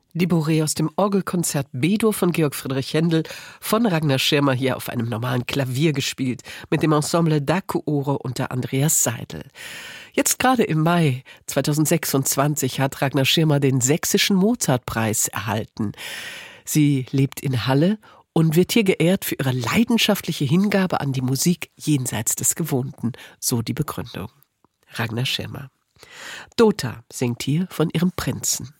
Die Bourrée aus dem Orgelkonzert B-Dur von Georg Friedrich Händel von Ragnar Schirmer hier auf einem normalen Klavier gespielt, mit dem Ensemble Da Cuore unter Andreas Seidel. Jetzt gerade im Mai 2026 hat Ragnar Schirmer den Sächsischen Mozartpreis erhalten. Sie lebt in Halle und wird hier geehrt für ihre leidenschaftliche Hingabe an die Musik jenseits des Gewohnten, so die Begründung. Ragnar Schirmer. Dota singt hier von ihrem Prinzen.